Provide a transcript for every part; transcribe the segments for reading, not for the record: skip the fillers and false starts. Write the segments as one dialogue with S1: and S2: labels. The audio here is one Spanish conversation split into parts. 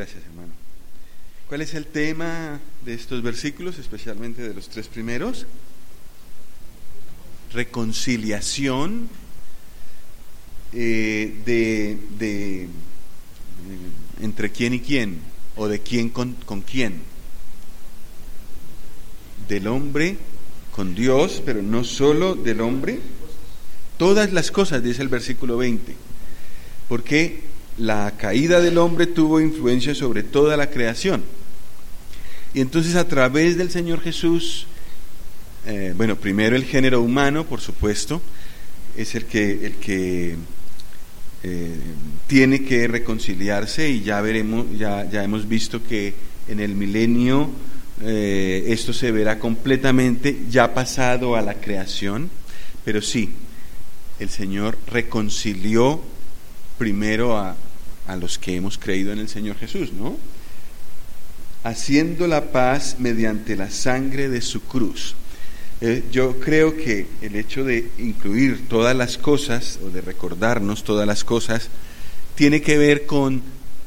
S1: Gracias, hermano. ¿Cuál es el tema de estos versículos, especialmente de los 3 primeros? Reconciliación entre quién y quién, o de quién con quién. Del hombre con Dios, pero no solo del hombre. Todas las cosas, dice el versículo 20, porque la caída del hombre tuvo influencia sobre toda la creación. Y entonces a través del Señor Jesús, primero el género humano, por supuesto, es el que tiene que reconciliarse, y ya veremos, ya hemos visto que en el milenio esto se verá completamente ya pasado a la creación. Pero sí, el Señor reconcilió primero a los que hemos creído en el Señor Jesús, ¿no? Haciendo la paz mediante la sangre de su cruz. Yo creo que el hecho de incluir todas las cosas, o de recordarnos todas las cosas, tiene que ver con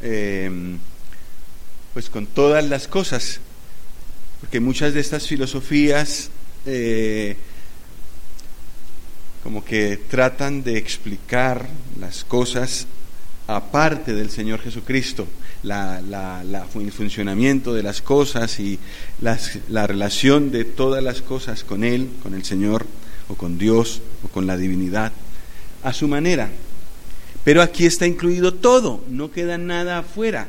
S1: todas las cosas, porque muchas de estas filosofías como que tratan de explicar las cosas aparte del Señor Jesucristo, el funcionamiento de las cosas y la relación de todas las cosas con Él, con el Señor, o con Dios, o con la divinidad, a su manera. Pero aquí está incluido todo, no queda nada afuera.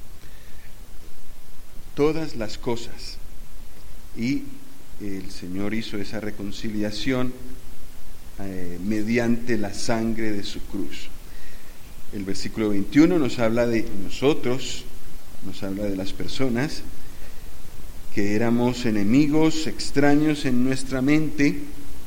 S1: Todas las cosas. Y el Señor hizo esa reconciliación mediante la sangre de su cruz. El versículo 21 nos habla de nosotros, nos habla de las personas que éramos enemigos, extraños en nuestra mente,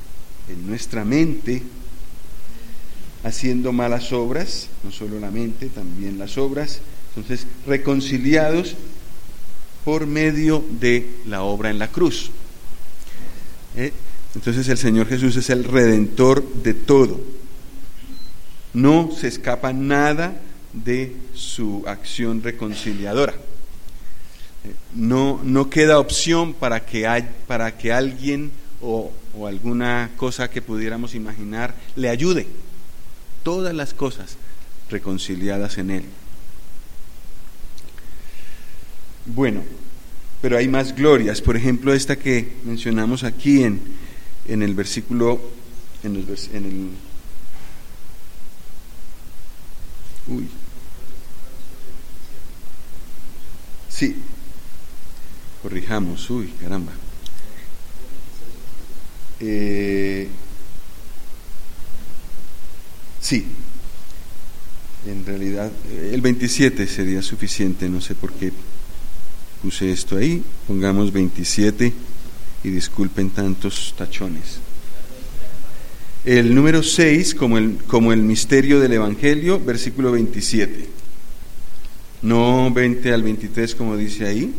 S1: haciendo malas obras, no solo la mente, también las obras. Entonces, reconciliados por medio de la obra en la cruz. Entonces el Señor Jesús es el redentor de todo. No se escapa nada de su acción reconciliadora. No queda opción para que alguien o alguna cosa que pudiéramos imaginar le ayude. Todas las cosas reconciliadas en Él. Bueno, pero hay más glorias. Por ejemplo, esta que mencionamos aquí en el versículo, sí, corrijamos, caramba. Sí, en realidad el 27 sería suficiente, no sé por qué puse esto ahí. Pongamos 27 y disculpen tantos tachones. El número 6, como el misterio del Evangelio, versículo 27. No 20 al 23 como dice ahí.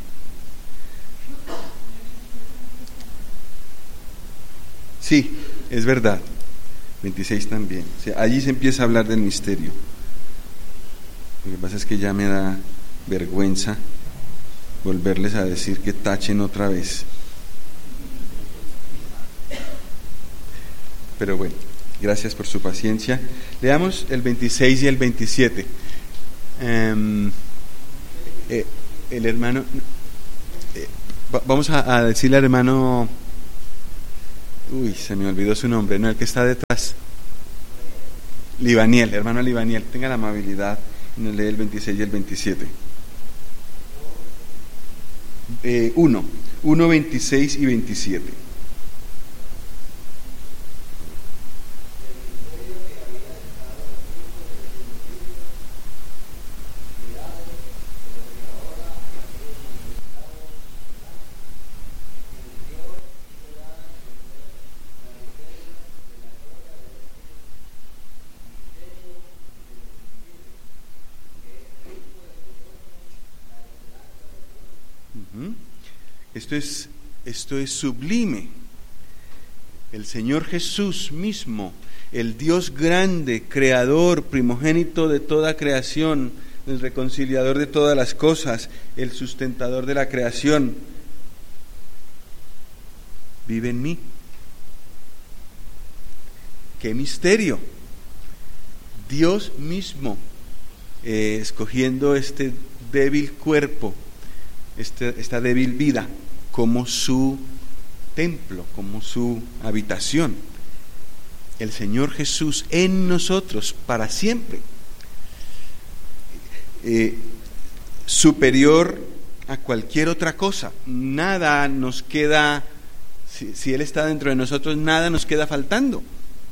S1: Sí, es verdad. 26 también. O sea, allí se empieza a hablar del misterio. Lo que pasa es que ya me da vergüenza volverles a decir que tachen otra vez. Pero bueno, gracias por su paciencia. Leamos el 26 y el 27. El hermano, vamos a decirle al hermano, se me olvidó su nombre, ¿no? El que está detrás. Libaniel, hermano Libaniel, tenga la amabilidad y nos lee el 26 y el 27. 1, 26 y 27. Esto es sublime. El Señor Jesús mismo, el Dios grande, creador, primogénito de toda creación, el reconciliador de todas las cosas, el sustentador de la creación, vive en mí. ¡Qué misterio! Dios mismo escogiendo este débil cuerpo, esta débil vida, como su templo, como su habitación. El Señor Jesús en nosotros para siempre. Superior a cualquier otra cosa. Nada nos queda, si Él está dentro de nosotros, nada nos queda faltando.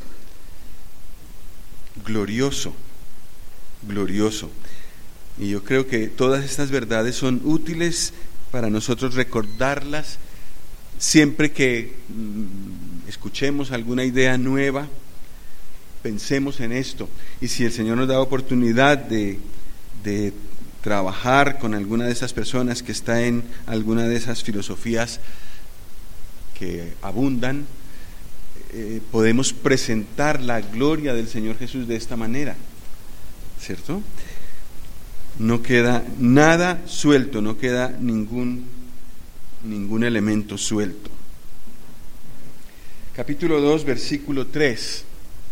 S1: Glorioso, glorioso. Y yo creo que todas estas verdades son útiles para nosotros recordarlas siempre que escuchemos alguna idea nueva. Pensemos en esto, y si el Señor nos da oportunidad de trabajar con alguna de esas personas que está en alguna de esas filosofías que abundan, podemos presentar la gloria del Señor Jesús de esta manera, ¿cierto? No queda nada suelto, no queda ningún elemento suelto. Capítulo 2, versículo 3.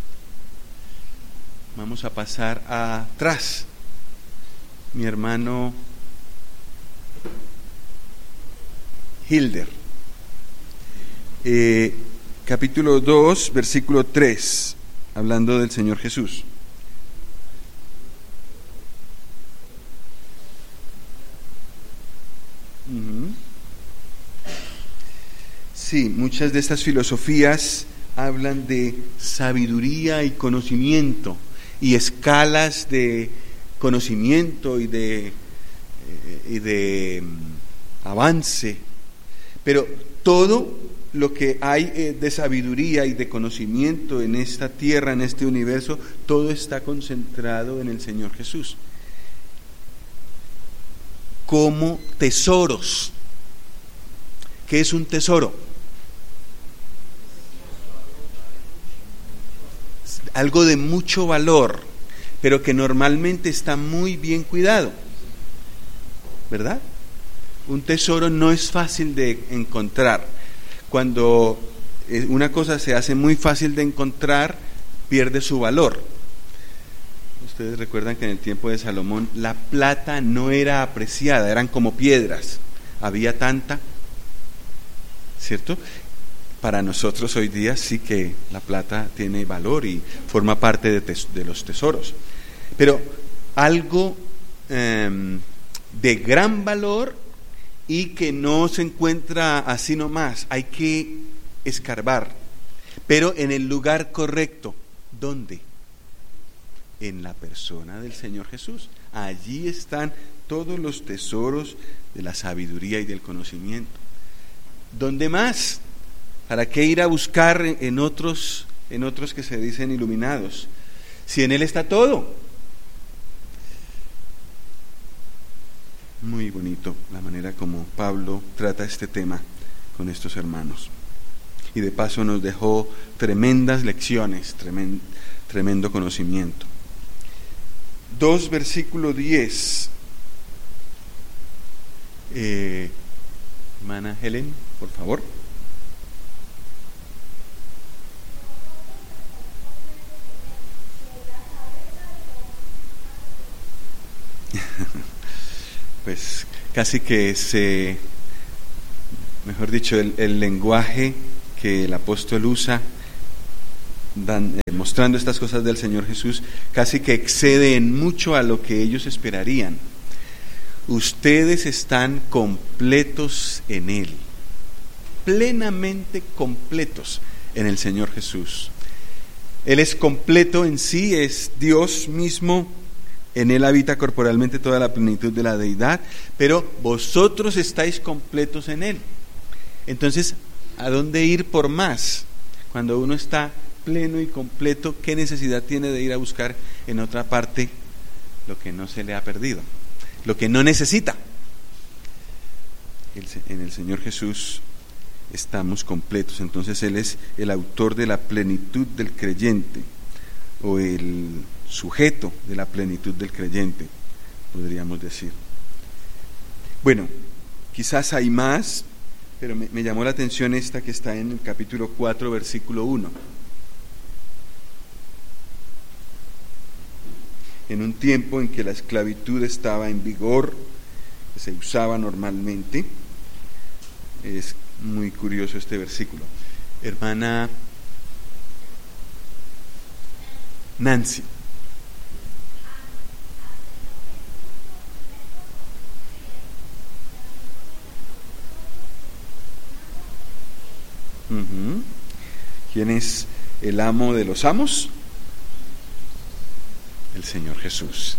S1: Vamos a pasar atrás. Mi hermano Hilder. Capítulo 2, versículo 3, hablando del Señor Jesús. Sí, muchas de estas filosofías hablan de sabiduría y conocimiento, y escalas de conocimiento y de avance, pero todo lo que hay de sabiduría y de conocimiento en esta tierra, en este universo, todo está concentrado en el Señor Jesús, como tesoros. ¿Qué es un tesoro? Algo de mucho valor, pero que normalmente está muy bien cuidado, ¿verdad? Un tesoro no es fácil de encontrar. Cuando una cosa se hace muy fácil de encontrar, pierde su valor. Ustedes recuerdan que en el tiempo de Salomón la plata no era apreciada, eran como piedras, había tanta, ¿cierto? Para nosotros hoy día sí que la plata tiene valor y forma parte de los tesoros, pero algo de gran valor y que no se encuentra así nomás, hay que escarbar, pero en el lugar correcto. ¿Dónde? En la persona del Señor Jesús. Allí están todos los tesoros de la sabiduría y del conocimiento. ¿Dónde más? ¿Para qué ir a buscar en otros que se dicen iluminados? Si en Él está todo. Muy bonito la manera como Pablo trata este tema con estos hermanos. Y de paso nos dejó tremendas lecciones, tremendo conocimiento. 2, versículo 10. Hermana Helen, por favor. Pues casi que mejor dicho, el lenguaje que el apóstol usa mostrando estas cosas del Señor Jesús casi que excede en mucho a lo que ellos esperarían. Ustedes están completos en Él, plenamente completos en el Señor Jesús. Él es completo en sí, es Dios mismo. En Él habita corporalmente toda la plenitud de la deidad, pero vosotros estáis completos en Él. Entonces, ¿a dónde ir por más? Cuando uno está pleno y completo, ¿qué necesidad tiene de ir a buscar en otra parte lo que no se le ha perdido? Lo que no necesita. En el Señor Jesús estamos completos. Entonces Él es el autor de la plenitud del creyente, o el sujeto de la plenitud del creyente. podríamos decir. Bueno, quizás hay más, pero me llamó la atención esta que está en el capítulo 4, versículo 1. En un tiempo en que la esclavitud estaba en vigor, que se usaba normalmente, es muy curioso este versículo. Hermana Nancy. ¿Quién es el amo de los amos? El Señor Jesús.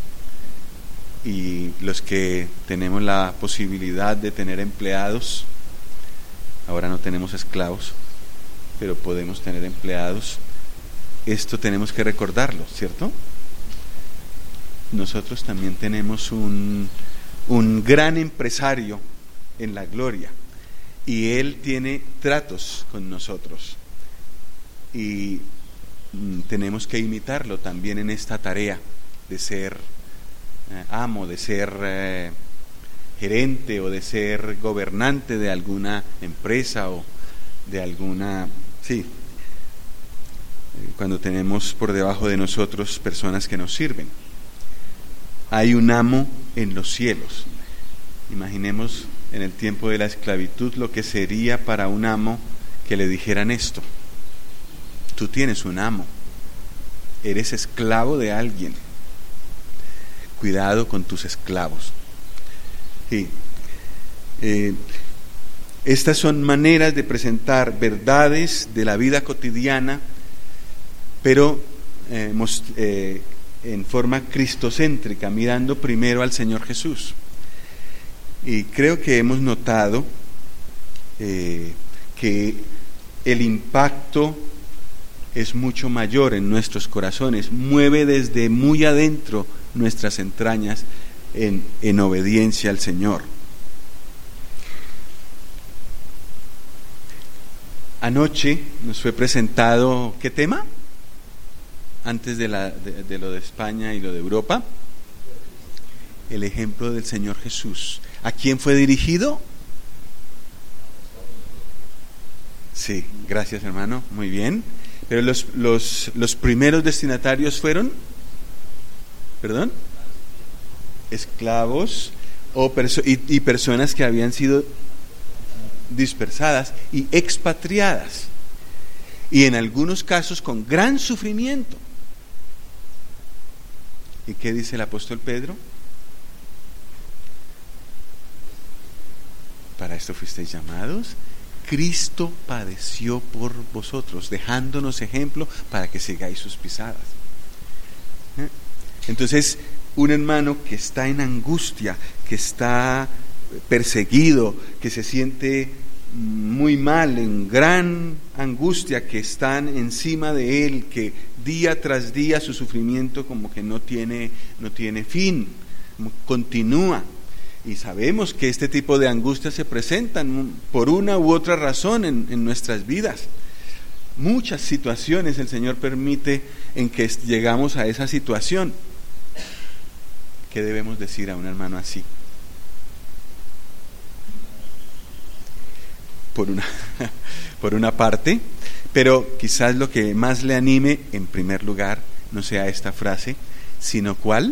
S1: Y los que tenemos la posibilidad de tener empleados, ahora no tenemos esclavos, pero podemos tener empleados, esto tenemos que recordarlo, ¿cierto? Nosotros también tenemos un gran empresario en la gloria, y Él tiene tratos con nosotros, y tenemos que imitarlo también en esta tarea de ser amo, de ser gerente o de ser gobernante de alguna empresa o de alguna... Sí, cuando tenemos por debajo de nosotros personas que nos sirven. Hay un amo en los cielos. Imaginemos en el tiempo de la esclavitud lo que sería para un amo que le dijeran esto: tú tienes un amo, eres esclavo de alguien, cuidado con tus esclavos. Sí. Estas son maneras de presentar verdades de la vida cotidiana, pero en forma cristocéntrica, mirando primero al Señor Jesús. Y creo que hemos notado que el impacto es mucho mayor en nuestros corazones, mueve desde muy adentro nuestras entrañas en obediencia al Señor. Anoche nos fue presentado, ¿qué tema? Antes de lo de España y lo de Europa, el ejemplo del Señor Jesús. ¿A quién fue dirigido? Sí, gracias hermano, muy bien. Pero los primeros destinatarios fueron, ¿perdón? Esclavos y personas que habían sido dispersadas y expatriadas, y en algunos casos con gran sufrimiento. ¿Y qué dice el apóstol Pedro? Para esto fuisteis llamados. Cristo padeció por vosotros, dejándonos ejemplo para que sigáis sus pisadas. Entonces, un hermano que está en angustia, que está perseguido, que se siente muy mal, en gran angustia, que están encima de él, que día tras día su sufrimiento como que no tiene fin, continúa. Y sabemos que este tipo de angustias se presentan por una u otra razón en nuestras vidas. Muchas situaciones el Señor permite en que llegamos a esa situación. ¿Qué debemos decir a un hermano así? Por una parte, pero quizás lo que más le anime, en primer lugar, no sea esta frase, sino ¿cuál?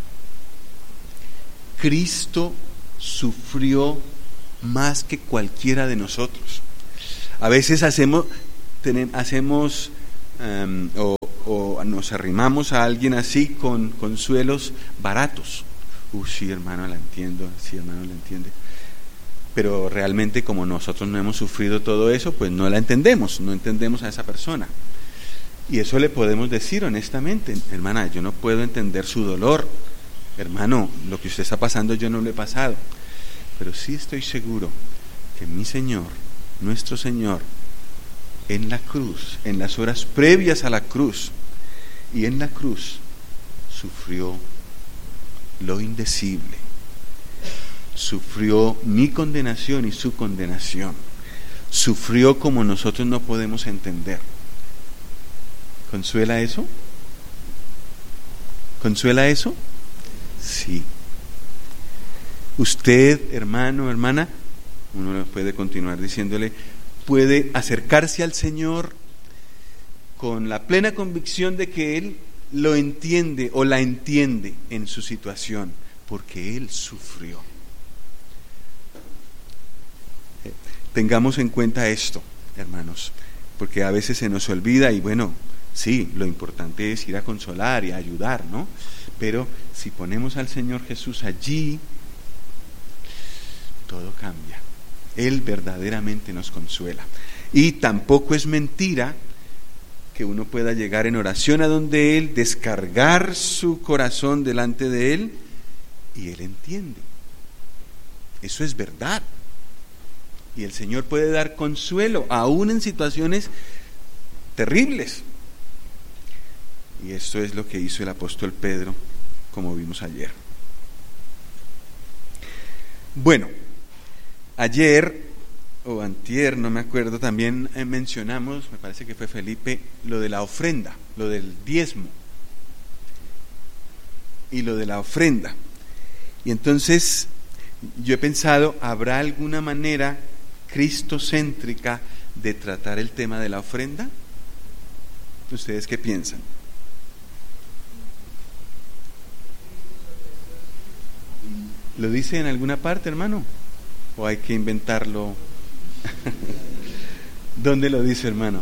S1: Cristo sufrió más que cualquiera de nosotros. A veces hacemos o nos arrimamos a alguien así con consuelos baratos. Sí, hermano, la entiendo. Sí, hermano, la entiende. Pero realmente, como nosotros no hemos sufrido todo eso, pues no la entendemos, no entendemos a esa persona. Y eso le podemos decir honestamente: hermana, yo no puedo entender su dolor. Hermano, lo que usted está pasando yo no lo he pasado, pero sí estoy seguro que mi Señor, nuestro Señor, en la cruz, en las horas previas a la cruz y en la cruz, sufrió lo indecible, sufrió mi condenación y su condenación, sufrió como nosotros no podemos entender. ¿Consuela eso? ¿Consuela eso? Sí, Usted, hermano, hermana, uno puede continuar diciéndole, puede acercarse al Señor con la plena convicción de que Él lo entiende o la entiende en su situación, porque Él sufrió. Tengamos en cuenta esto, hermanos, porque a veces se nos olvida y bueno, sí, lo importante es ir a consolar y a ayudar, ¿no? Pero si ponemos al Señor Jesús allí, todo cambia. Él verdaderamente nos consuela. Y tampoco es mentira que uno pueda llegar en oración a donde Él, descargar su corazón delante de Él y Él entiende. Eso es verdad. Y el Señor puede dar consuelo, aún en situaciones terribles. Y esto es lo que hizo el apóstol Pedro, como vimos ayer. Bueno, ayer o antier, no me acuerdo, también mencionamos, me parece que fue Felipe, lo de la ofrenda, lo del diezmo y lo de la ofrenda. Y entonces yo he pensado, ¿habrá alguna manera cristocéntrica de tratar el tema de la ofrenda? ¿Ustedes qué piensan? ¿Lo dice en alguna parte, hermano? ¿O hay que inventarlo? ¿Dónde lo dice, hermano?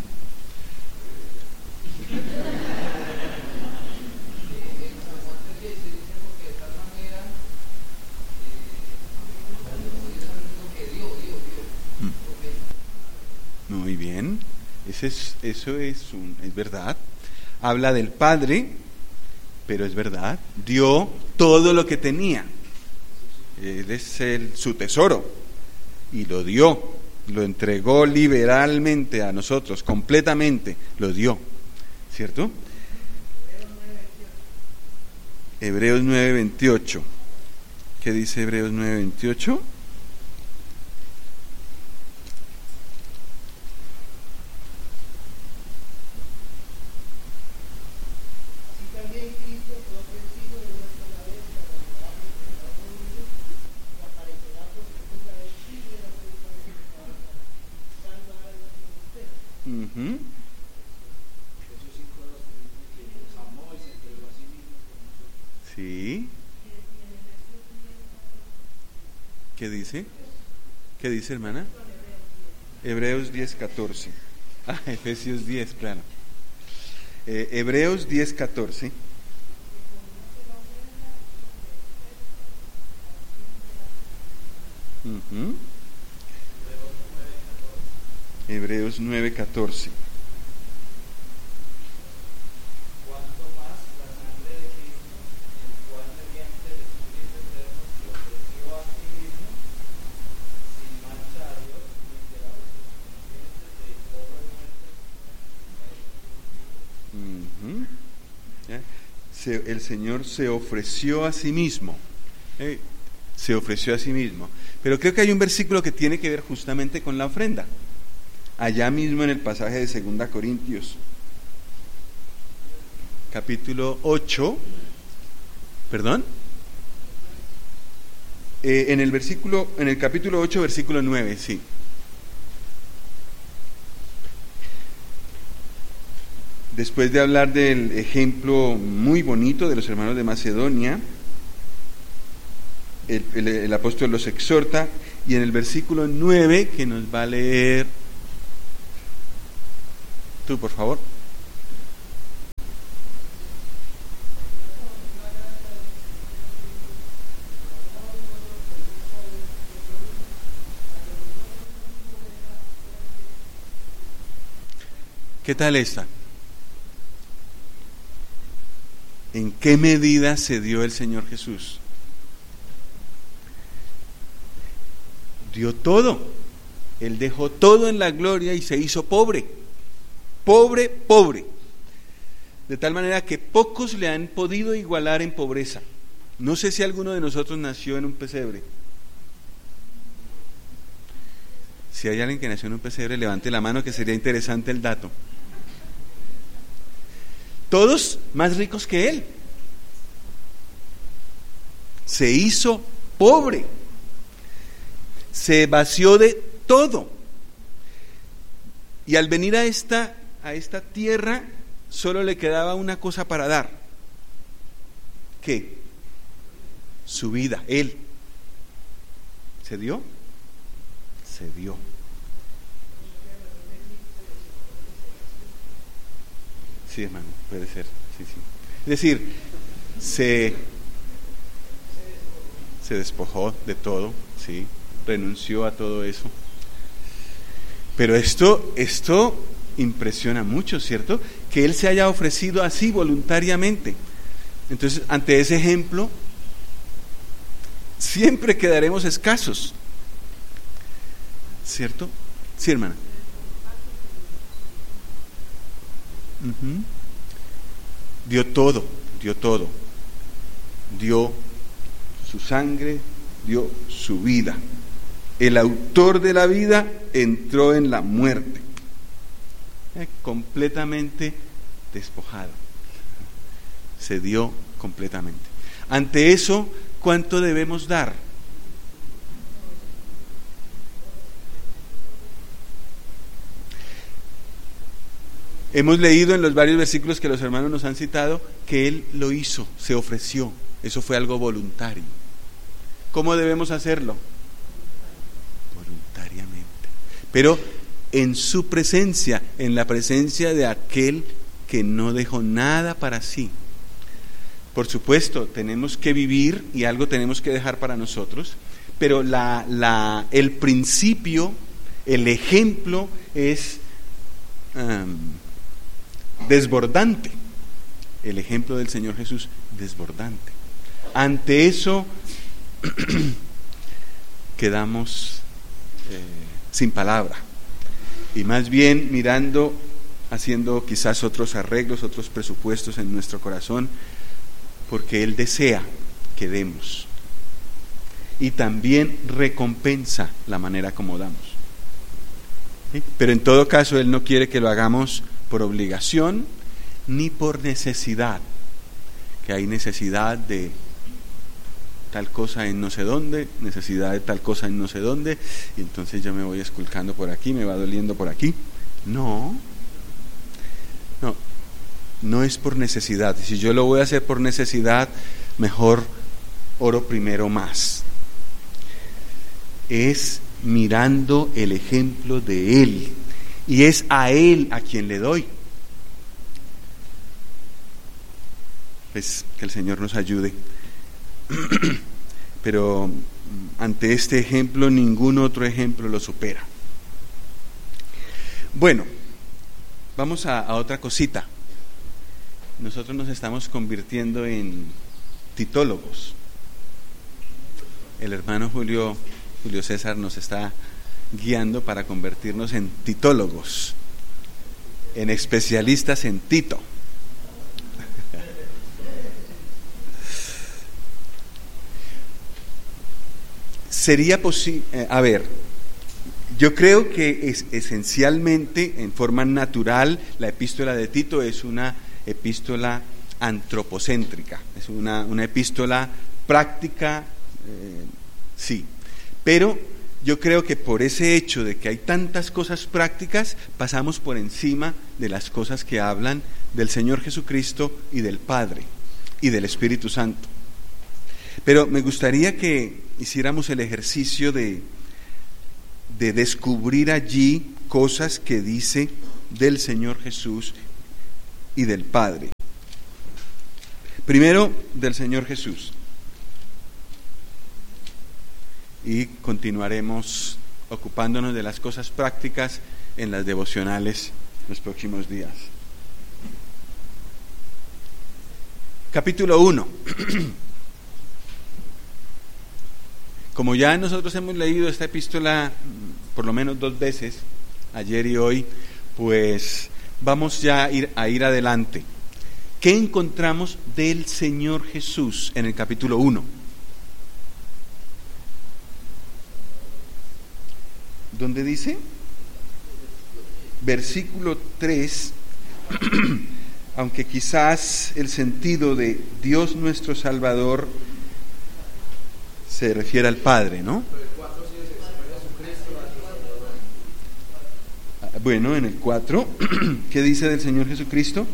S1: Muy bien, eso es verdad. Habla del Padre, pero es verdad. Dio todo lo que tenía. Él es su tesoro y lo dio, lo entregó liberalmente a nosotros, completamente lo dio, ¿cierto? Hebreos 9:28. ¿Qué dice Hebreos 9:28? Sí. ¿Qué dice? ¿Qué dice, hermana? Hebreos 10:14. Efesios 10, claro. Hebreos 10:14. Hebreos 9:14. El Señor se ofreció a sí mismo. Se ofreció a sí mismo. Pero creo que hay un versículo que tiene que ver justamente con la ofrenda. Allá mismo en el pasaje de 2 Corintios, capítulo 8, ¿perdón? En el capítulo 8, versículo 9, sí. Después de hablar del ejemplo muy bonito de los hermanos de Macedonia, el apóstol los exhorta, y en el versículo 9, que nos va a leer tú, por favor. ¿Qué tal esta? ¿En qué medida se dio el Señor Jesús? Dio todo. Él dejó todo en la gloria y se hizo pobre. Pobre, pobre. De tal manera que pocos le han podido igualar en pobreza. No sé si alguno de nosotros nació en un pesebre. Si hay alguien que nació en un pesebre, levante la mano, que sería interesante el dato. Todos más ricos que él. Se hizo pobre se vació de todo. Y al venir a esta tierra, solo le quedaba una cosa para dar. ¿Qué? Su vida, Él. ¿Se dio? Se dio. Sí, hermano, puede ser. Sí. Es decir, se despojó de todo, sí, renunció a todo eso. Pero esto impresiona mucho, ¿cierto? Que Él se haya ofrecido así voluntariamente. Entonces, ante ese ejemplo, siempre quedaremos escasos, ¿cierto? Sí, hermana. Dio todo. Dio su sangre, dio su vida. El autor de la vida entró en la muerte, completamente despojado. Se dio completamente. Ante eso, ¿cuánto debemos dar? Hemos leído en los varios versículos que los hermanos nos han citado que Él lo hizo, se ofreció. Eso fue algo voluntario. ¿Cómo debemos hacerlo? Voluntariamente. Pero en su presencia, en la presencia de aquel que no dejó nada para sí. Por supuesto, tenemos que vivir y algo tenemos que dejar para nosotros, pero el principio, el ejemplo es desbordante. El ejemplo del Señor Jesús, desbordante. Ante eso quedamos sin palabra, y más bien mirando, haciendo quizás otros arreglos, otros presupuestos en nuestro corazón, porque Él desea que demos y también recompensa la manera como damos. ¿Sí? Pero en todo caso Él no quiere que lo hagamos por obligación ni por necesidad, que hay necesidad de tal cosa en no sé dónde, necesidad de tal cosa en no sé dónde, y entonces yo me voy esculcando por aquí, me va doliendo por aquí. No es por necesidad. Si yo lo voy a hacer por necesidad, mejor oro primero más. Es mirando el ejemplo de Él, y es a Él a quien le doy. Pues que el Señor nos ayude. Pero ante este ejemplo, ningún otro ejemplo lo supera. Bueno, vamos a otra cosita. Nosotros nos estamos convirtiendo en titólogos. El hermano Julio César nos está guiando para convertirnos en titólogos, en especialistas en Tito. Sería posible, yo creo que esencialmente, en forma natural, la epístola de Tito es una epístola antropocéntrica, es una epístola práctica, sí, pero yo creo que por ese hecho de que hay tantas cosas prácticas, pasamos por encima de las cosas que hablan del Señor Jesucristo y del Padre y del Espíritu Santo. Pero me gustaría que hiciéramos el ejercicio de descubrir allí cosas que dice del Señor Jesús y del Padre. Primero, del Señor Jesús. Y continuaremos ocupándonos de las cosas prácticas en las devocionales los próximos días. Capítulo 1. Como ya nosotros hemos leído esta epístola por lo menos 2 veces, ayer y hoy, pues vamos ya a ir adelante. ¿Qué encontramos del Señor Jesús en el capítulo 1? ¿Dónde dice? Versículo 3, aunque quizás el sentido de Dios nuestro Salvador se refiere al Padre, ¿no? Bueno, en el 4, ¿qué dice del Señor Jesucristo?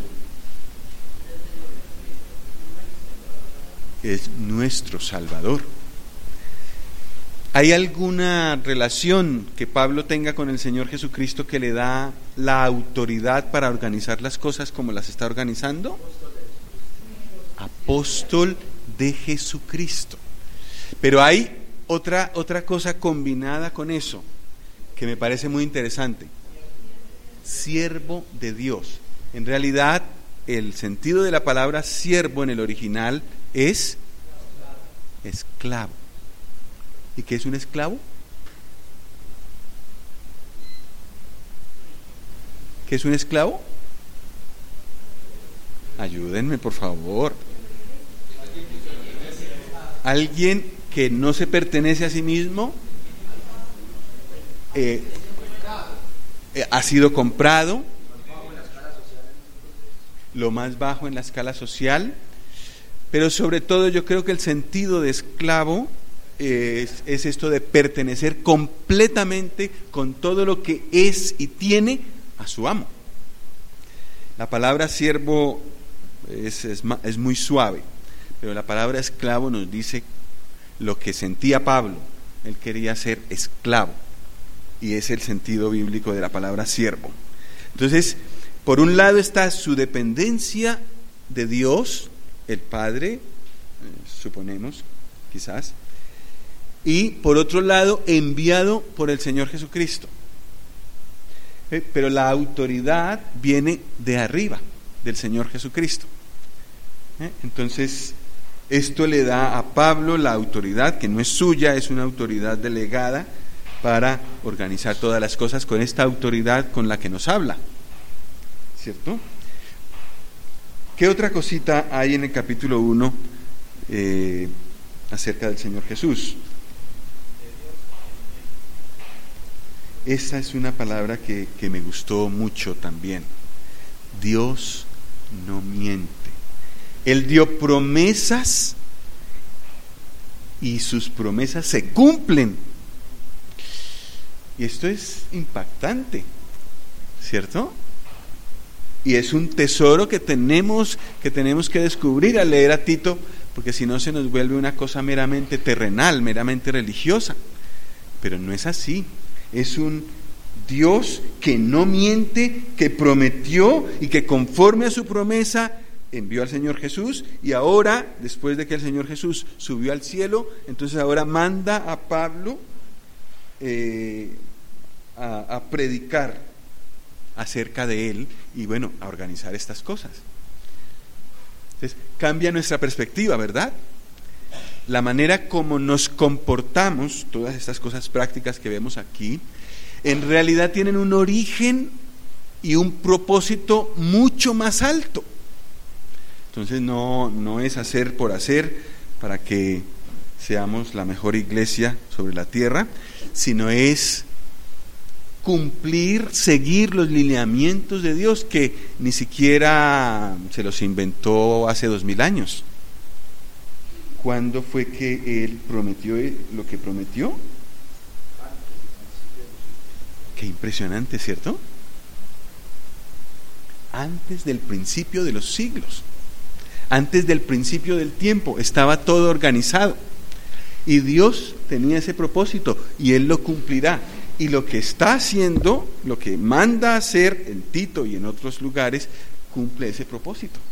S1: Es nuestro Salvador. ¿Hay alguna relación que Pablo tenga con el Señor Jesucristo que le da la autoridad para organizar las cosas como las está organizando? Apóstol de Jesucristo. Pero hay otra cosa combinada con eso que me parece muy interesante. Siervo de Dios. En realidad, el sentido de la palabra siervo en el original es esclavo. ¿Y qué es un esclavo? ¿Qué es un esclavo? Ayúdenme, por favor. Alguien que no se pertenece a sí mismo, ha sido comprado, lo más bajo en la escala social, pero sobre todo yo creo que el sentido de esclavo es esto de pertenecer completamente con todo lo que es y tiene a su amo. La palabra siervo es muy suave, pero la palabra esclavo nos dice lo que sentía Pablo. Él quería ser esclavo, y es el sentido bíblico de la palabra siervo. Entonces, por un lado está su dependencia de Dios, el Padre, suponemos, quizás, y por otro lado, enviado por el Señor Jesucristo. Pero la autoridad viene de arriba, del Señor Jesucristo. Entonces, esto le da a Pablo la autoridad, que no es suya, es una autoridad delegada para organizar todas las cosas con esta autoridad con la que nos habla, ¿cierto? ¿Qué otra cosita hay en el capítulo 1 acerca del Señor Jesús? Esa es una palabra que me gustó mucho también. Dios no miente. Él dio promesas y sus promesas se cumplen. Y esto es impactante, ¿cierto? Y es un tesoro que tenemos que descubrir al leer a Tito, porque si no se nos vuelve una cosa meramente terrenal, meramente religiosa. Pero no es así. Es un Dios que no miente, que prometió y que conforme a su promesa envió al Señor Jesús, y ahora, después de que el Señor Jesús subió al cielo, entonces ahora manda a Pablo a predicar acerca de él y bueno, a organizar estas cosas. Entonces cambia nuestra perspectiva, ¿verdad? La manera como nos comportamos, todas estas cosas prácticas que vemos aquí, en realidad tienen un origen y un propósito mucho más alto. Entonces no es hacer por hacer para que seamos la mejor iglesia sobre la tierra, sino es cumplir, seguir los lineamientos de Dios, que ni siquiera se los inventó hace 2000 años. ¿Cuándo fue que Él prometió lo que prometió? Qué impresionante, ¿cierto? Antes del principio de los siglos, antes del principio del tiempo, estaba todo organizado. Y Dios tenía ese propósito y Él lo cumplirá. Y lo que está haciendo, lo que manda hacer en Tito y en otros lugares, cumple ese propósito.